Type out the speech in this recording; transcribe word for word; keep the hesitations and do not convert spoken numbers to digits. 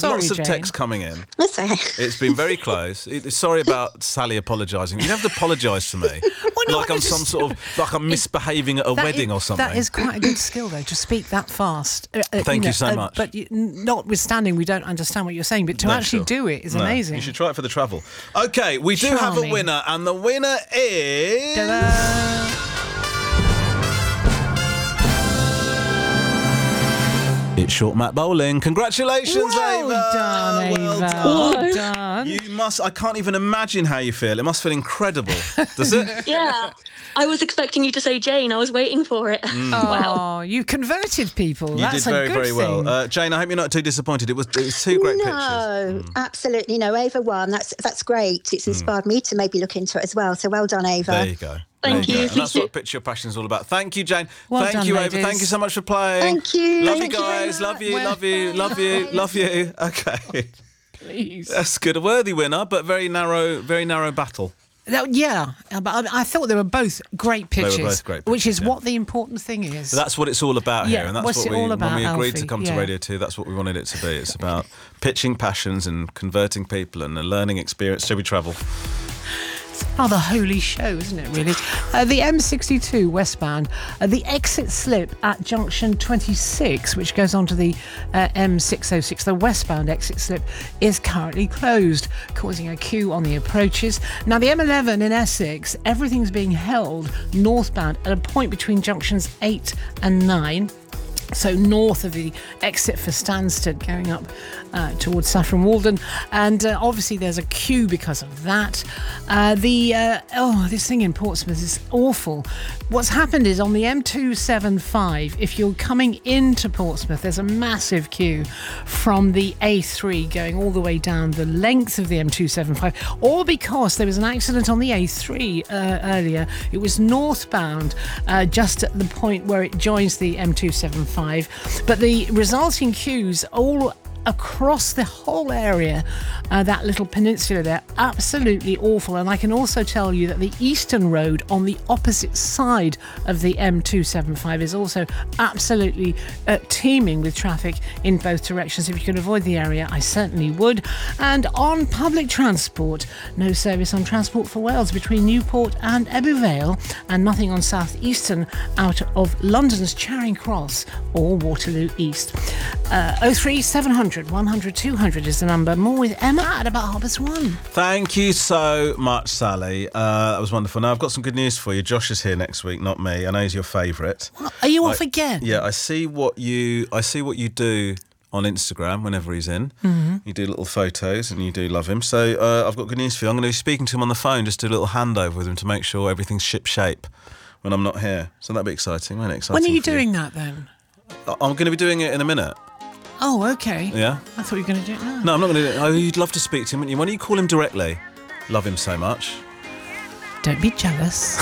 sorry, lots of Jane. texts coming in. That's okay. It's been very close. It, sorry about Sally apologising. You don't have to apologise to me. no, like I I'm just- some sort of like I'm misbehaving at a That wedding is- or something. That is quite a good skill, though, to speak that fast. Uh, uh, Thank you know, so uh, much. But you, notwithstanding, we don't understand what you're saying, but to No, actually sure. do it is No, amazing. You should try it for the travel. Okay, we do have a Charming. winner, and the winner is. Ta-da! It's Short Mat Bowling. Congratulations, Well Ava. done, Ava. Well Well done. done. You must. I can't even imagine how you feel. It must feel incredible. Does it? Yeah, I was expecting you to say Jane. I was waiting for it. Wow. Oh, you converted people. You That's did very, a good very well. thing. Uh, Jane, I hope you're not too disappointed. It was, it was two great no, pictures. absolutely no. Ava won. That's that's great. It's inspired me to maybe look into it as well. So well done, Ava. There you go. Thank There you. go. And that's Thank what Picture Your Passion is all about. Thank you, Jane. Well Thank done, you, Ava. ladies. Thank you so much for playing. Thank you. Love Thank you you very guys. Love much. you. Love you. Love you. Love you. Okay. Please. That's good. A worthy winner, but very narrow, very narrow battle. That- yeah, uh, but I, I thought they were both great were pitches, both great which pitches, is yeah. what the important thing is. So that's what it's all about here, Yeah, and that's what's what it we all when about, we agreed to Alfie? come to Yeah. Radio two. That's what we wanted it to be. It's about pitching passions and converting people and a learning experience. Shall we travel? Rather holy show, isn't it, really? Uh, the M sixty-two westbound, uh, the exit slip at junction twenty-six, which goes on to the uh, M six oh six, the westbound exit slip, is currently closed, causing a queue on the approaches. Now, the M eleven in Essex, everything's being held northbound at a point between junctions eight and nine. So north of the exit for Stansted going up uh, towards Saffron Walden, and uh, obviously there's a queue because of that. Uh, the uh, oh, this thing in Portsmouth is awful. What's happened is on the M two seventy-five, if you're coming into Portsmouth, there's a massive queue from the A three going all the way down the length of the M two seventy-five, all because there was an accident on the A three uh, earlier. It was northbound, uh, just at the point where it joins the M two seventy-five. But the resulting queues all across the whole area, uh, that little peninsula there, absolutely awful. And I can also tell you that the Eastern Road on the opposite side of the M two seventy-five is also absolutely uh, teeming with traffic in both directions. If you could avoid the area, I certainly would. And on public transport, no service on Transport for Wales between Newport and Ebbw Vale, and nothing on South Eastern out of London's Charing Cross or Waterloo East. Uh, oh three seven hundred one hundred two hundred is the number. More with Emma at about half past one. Thank you so much, Sally. Uh, that was wonderful. Now, I've got some good news for you. Josh is here next week, not me. I know he's your favourite. Are you I- off again? Yeah, I see what you. I see what you do on Instagram whenever he's in. Mm-hmm. You do little photos and you do love him. So uh, I've got good news for you. I'm going to be speaking to him on the phone, just do a little handover with him to make sure everything's ship shape when I'm not here. So that'd be exciting. Won't it? Exciting When are you for doing that then? I- I'm going to be doing it in a minute. Oh, okay. Yeah. I thought you were going to do it now. No, I'm not going to do it. Oh, you'd love to speak to him, wouldn't you? Why don't you call him directly? Love him so much. Don't be jealous.